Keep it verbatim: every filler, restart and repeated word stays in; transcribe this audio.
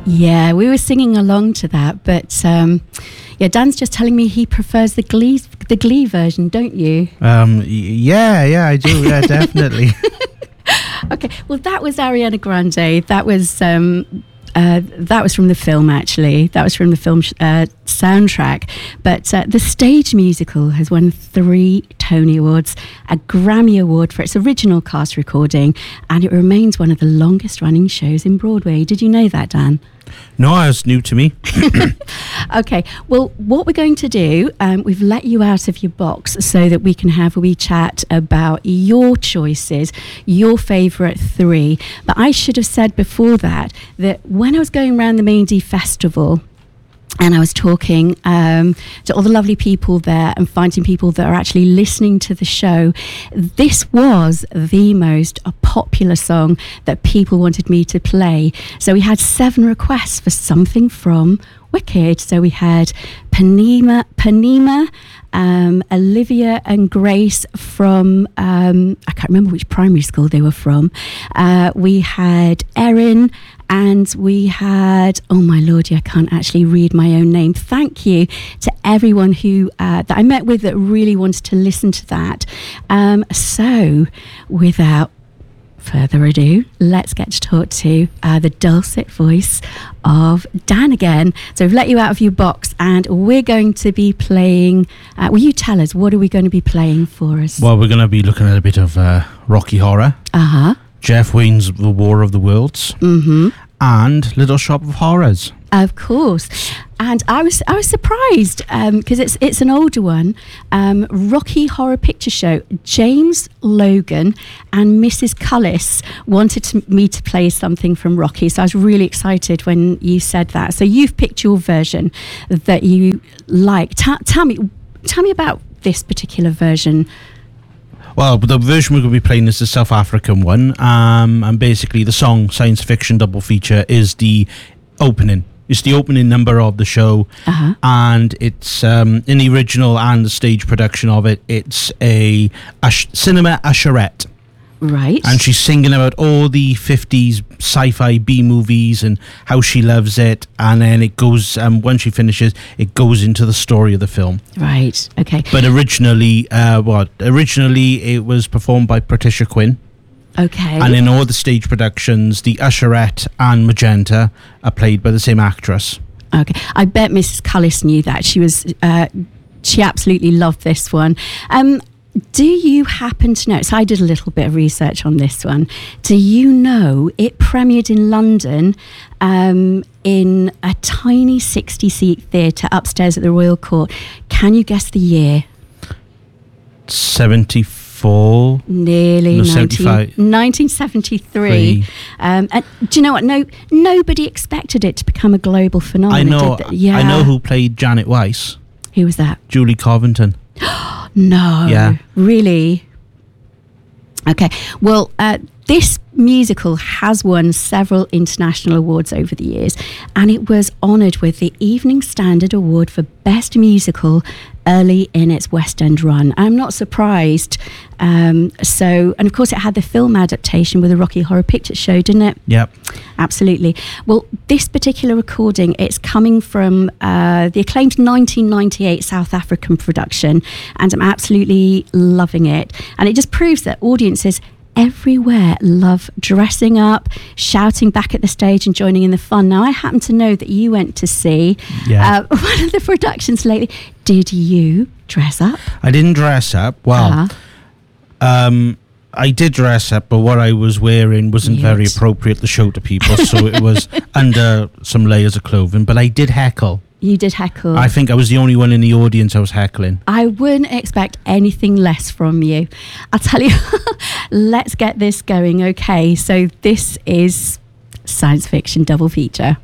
Yeah, we were singing along to that, but um, yeah, Dan's just telling me he prefers the Glee, the Glee version, don't you? Um, y- yeah, yeah, I do. Yeah, definitely. Okay, well, that was Ariana Grande. That was um, uh, that was from the film. Actually, that was from the film uh, soundtrack. But uh, the stage musical has won three Tony Awards, a Grammy Award for its original cast recording, and it remains one of the longest-running shows in Broadway. Did you know that, Dan? No, it's new to me. Okay, well, what we're going to do, um, we've let you out of your box so that we can have a wee chat about your choices, your favourite three. But I should have said before that, that when I was going around the Maindee Festival, and I was talking um, to all the lovely people there and finding people that are actually listening to the show. This was the most uh, popular song that people wanted me to play. So we had seven requests for something from Wicked. So we had Panema, Panema, um, Olivia and Grace from, um, I can't remember which primary school they were from. Uh, we had Erin, and we had, oh my lordy, I can't actually read my own name. Thank you to everyone who uh, that I met with that really wanted to listen to that. Um, so without further ado, let's get to talk to uh, the dulcet voice of Dan again. So we've let you out of your box, and we're going to be playing, uh, will you tell us, what are we going to be playing for us? Well, we're going to be looking at a bit of uh, Rocky Horror. Uh-huh. Jeff Wayne's The War of the Worlds. Mm-hmm. And Little Shop of Horrors. Of course. And I was I was surprised because um, it's it's an older one. Um, Rocky Horror Picture Show. James Logan and Missus Cullis wanted to, me to play something from Rocky, so I was really excited when you said that. So you've picked your version that you like. Ta- tell me, tell me about this particular version. Well, the version we're going to be playing is the South African one, um, and basically the song Science Fiction Double Feature is the opening. It's the opening number of the show, uh-huh. and it's um, in the original and the stage production of it. It's a, a sh- cinema usherette. Right. And she's singing about all the fifties sci-fi B-movies and how she loves it. And then it goes, um, when she finishes, it goes into the story of the film. Right, okay. But originally, uh, what? Originally, it was performed by Patricia Quinn. Okay. And in all the stage productions, the usherette and Magenta are played by the same actress. Okay. I bet Missus Cullis knew that. She was, uh, she absolutely loved this one. Um, Do you happen to know, so I did a little bit of research on this one. Do you know it premiered in London um, in a tiny sixty-seat theatre upstairs at the Royal Court? Can you guess the year? seventy-four Nearly. No, nineteen, nineteen seventy-three. Um, and do you know what? No, nobody expected it to become a global phenomenon. I know, did yeah. I know who played Janet Weiss. Who was that? Julie Covington. No. Yeah. Really? Okay. Well, uh, this musical has won several international awards over the years, and it was honoured with the Evening Standard Award for Best Musical early in its West End run. I'm not surprised. Um, so, and of course it had the film adaptation with the Rocky Horror Picture Show, didn't it? Yep. Absolutely. Well, this particular recording, it's coming from uh, the acclaimed nineteen ninety-eight South African production, and I'm absolutely loving it. And it just proves that audiences everywhere love dressing up, shouting back at the stage and joining in the fun. Now, I happen to know that you went to see yeah. uh, one of the productions lately. Did you dress up? I didn't dress up. Well, uh-huh. um, I did dress up, but what I was wearing wasn't Mute. very appropriate to show to people, so it was under some layers of clothing. But I did heckle. You did heckle. I think I was the only one in the audience I was heckling. I wouldn't expect anything less from you. I'll tell you, let's get this going, okay? So this is Science Fiction Double Feature.